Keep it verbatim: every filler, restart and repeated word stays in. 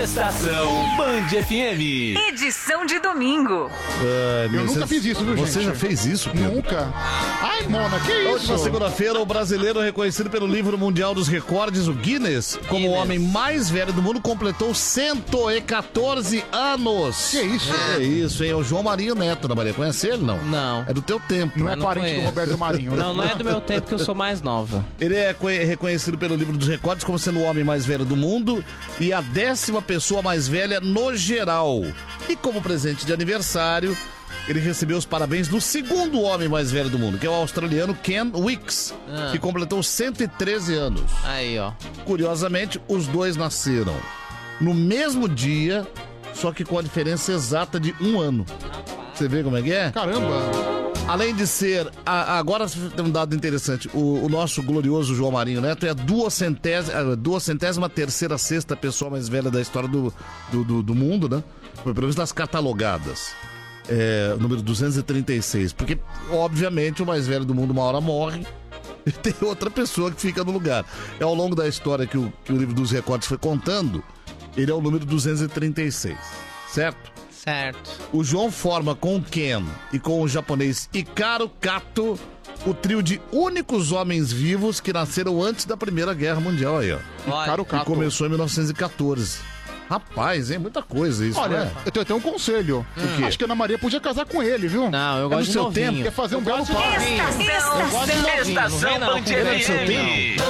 Estação Band F M. Edição de domingo. Uh, Eu nunca fiz isso, viu, Você gente? já fez isso, Pedro? Nunca. Ai, Mona, que isso? Última segunda-feira, o brasileiro reconhecido pelo livro mundial dos recordes, o Guinness, como o homem mais velho do mundo, completou cento e quatorze anos. Que isso? É isso, hein? É o João Marinho Neto, Ana Maria. Conhece ele, não? Não. É do teu tempo. Não é Eu não parente conheço. do Roberto Marinho. Não, não é do meu tempo que eu sou mais nova. Ele é co- reconhecido pelo livro dos recordes como sendo o homem mais velho do mundo e a décima pessoa mais velha no geral. E como presente de aniversário, ele recebeu os parabéns do segundo homem mais velho do mundo, que é o australiano Ken Wicks, Ah. que completou cento e treze anos. Aí, ó. Curiosamente, os dois nasceram no mesmo dia, só que com a diferença exata de um ano. Você vê como é que é? Caramba. Além de ser, a- agora tem um dado interessante, o, o nosso glorioso João Marinho Neto é a duacentésima, a duacentésima terceira sexta pessoa mais velha da história do, do, do, do mundo, né? Pelo menos das catalogadas. É, número duzentos e trinta e seis, porque obviamente o mais velho do mundo uma hora morre e tem outra pessoa que fica no lugar. É ao longo da história que o, que o livro dos recordes foi contando, ele é o número duzentos e trinta e seis, certo? Certo. O João forma com o Ken e com o japonês Hikaru Kato o trio de únicos homens vivos que nasceram antes da Primeira Guerra Mundial aí, ó. Olha, Caro E Cato. começou em mil novecentos e quatorze. Rapaz, hein? Muita coisa isso, Olha, né? eu tenho até um conselho. quê? Acho que a Ana Maria podia casar com ele, viu? Não, eu no gosto de seu novinho. tempo, Quer fazer um belo gosto de par. novinho. Estação. Eu gosto de novinho. Não vem não, com Band F M. grande não.